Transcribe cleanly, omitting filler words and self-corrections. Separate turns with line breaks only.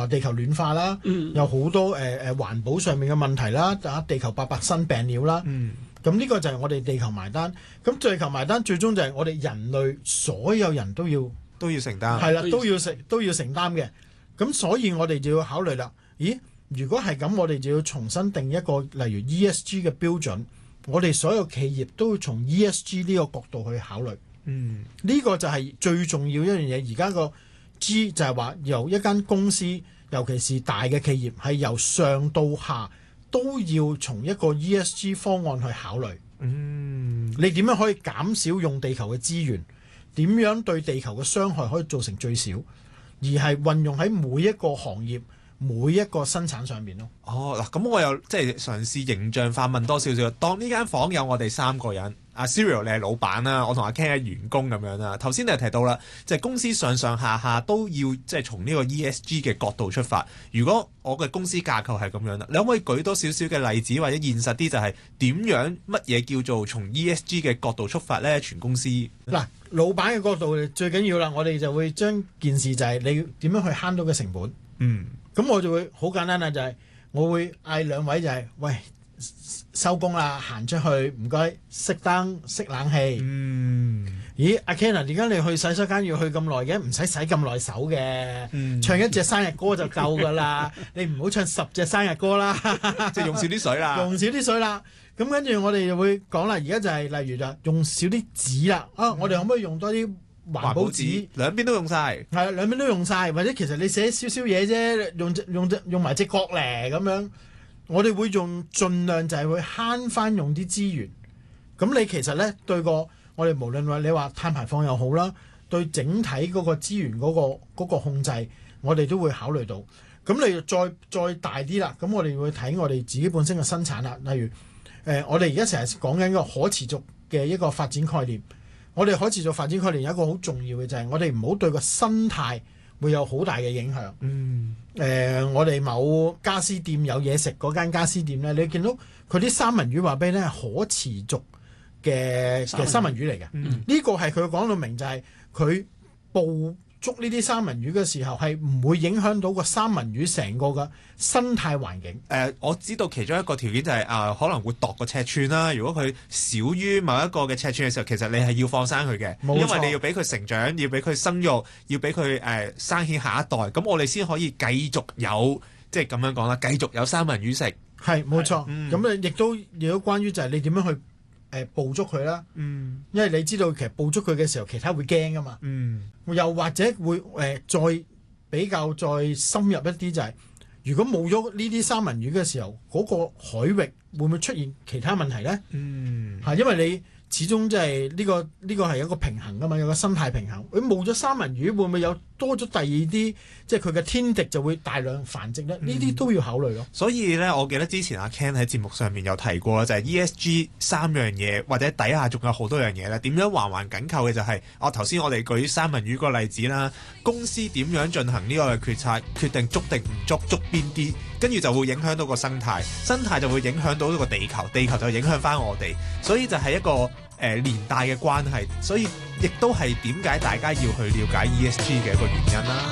地球暖化啦，有好多環保上面嘅問題啦，地球伯伯生病了啦。咁呢個就係我哋地球埋單。咁地球埋單最終就係我哋人類所有人都要
承擔，
係啦，都要承擔嘅。咁所以我哋就要考慮啦。咦？如果係咁，我哋就要重新定一個例如 ESG 嘅標準。我哋所有企業都要從 ESG 呢個角度去考慮。呢個就係最重要一樣嘢。而家個 G 就係話由一間公司，尤其是大嘅企業，係由上到下都要從一個 ESG 方案去考慮。你點樣可以減少用地球嘅資源？點樣對地球嘅傷害可以造成最少？而係運用喺每一個行業、每一個生產上面咯。
嗱，咁我又即係嘗試形象化問多少少。當呢間房有我哋3個人，阿 Cyril 你係老闆啦，我同阿 Ken 係員工咁樣啦。頭先你提到啦，即係公司上上下下都要即係從呢個 ESG 嘅角度出發。如果我嘅公司架構係咁樣啦，你可唔可以舉多少少嘅例子，或者現實啲就係點樣乜嘢叫做從 ESG 嘅角度出發呢？全公司
嗱，老闆嘅角度最緊要啦，我哋就會將件事就係你點樣去慳到嘅成本。咁我就會好簡單啦，就係我會嗌兩位就係喂，收工啦，行出去唔該熄燈熄冷氣。咦，阿 Ken 點解你去洗手間要去咁耐嘅？唔使洗咁耐手嘅，唱一隻生日歌就夠㗎啦。你唔好唱10隻生日歌啦，
即係用少啲水啦，
用少啲水啦。咁跟住我哋就會講啦，而家就係例如就用少啲紙啦。我哋可唔可以用多啲環保紙？
兩邊都用晒，
係兩邊都用晒，或者其實你寫少少嘢啫，用埋隻角嚟咁樣。我哋會盡量就係會慳翻用啲資源。咁你其實咧對我哋無論話你話碳排放又好啦，對整體嗰個資源嗰個控制，我哋都會考慮到。咁你再大啲啦，咁我哋會睇我哋自己本身嘅生產啦。例如我哋而家成日講緊一個可持續嘅一個發展概念。我哋可持續發展概念有一個好重要嘅就係我哋唔好對個生態會有好大嘅影響。我哋某家私店有嘢食嗰間家私店咧，你見到佢啲三文魚話俾你係可持續嘅三文魚嚟嘅。呢個係佢講到明就係佢捕捉呢啲三文魚嘅時候係唔會影響到個三文魚成個嘅生態環境。
我知道其中一個條件就係可能會度個尺寸啦。如果佢少於某一個嘅尺寸嘅時候，其實你係要放生佢嘅，因為你要俾佢成長，要俾佢生育，要俾佢生衍下一代，咁我哋先可以繼續有即係咁樣講啦，繼續有三文魚食。
係冇錯。咁亦都關於就係你點樣去捕捉佢啦。因為你知道其實捕捉佢嘅時候，其他會驚噶嘛。又或者會再比較再深入一啲就係、如果冇咗呢啲三文魚嘅時候，嗰個海域會唔會出現其他問題呢？因為你始終即係呢個係一個平衡噶嘛，有個生態平衡。佢冇咗三文魚，會唔會有多咗第二啲，即係佢嘅天敵就會大量繁殖呢？呢啲都要考慮咯。
所以咧，我記得之前阿 Ken 喺節目上面有提過，就係 ESG 3樣嘢，或者底下仲有好多樣嘢咧。點樣環環緊扣嘅就係頭先我哋舉三文魚個例子啦。公司點樣進行呢個嘅決策，決定捉定唔捉邊啲，跟住就會影響到個生態，生態就會影響到呢個地球，地球就影響翻我哋。所以就係一個連帶嘅關係，所以亦都係點解大家要去了解 ESG 嘅一個原因啦。